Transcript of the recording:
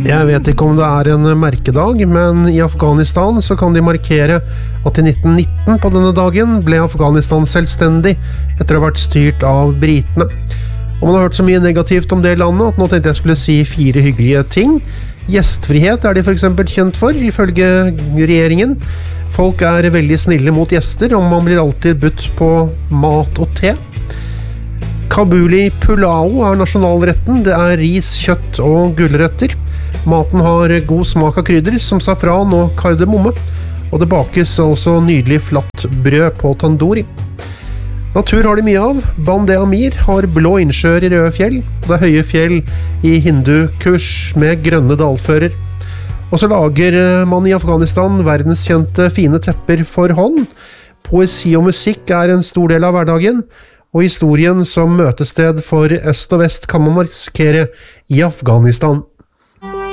Jeg vet ikke om det en merkedag, men i Afghanistan så kan de markere at i 1919 på denne dagen ble Afghanistan selvstendig etter å ha vært styrt av britene. Og man har hørt så mye negativt om det landet at nå tenkte jeg skulle si 4 hyggelige ting. Gjestfrihet de for eksempel kjent for, ifølge regjeringen. Folk veldig snille mot gjester, og man blir alltid budt på mat og te. Kabuli pulao nasjonalretten. Det ris, kjøtt og gulrøtter. Maten har god smak av krydder, som safran og kardemomme. Og det bakes altså nydelig flatt brød på tandoori. Natur har de mye av. Bandé Amir har blå innsjøer i røde fjell. Det høye fjell i Hindu-kurs med grønne dalfører. Og så lager man i Afghanistan verdenskjente fine tepper for hånd. Poesi og musikk en stor del av hverdagen, og historien som møtested for øst og vest kan man markere i Afghanistan.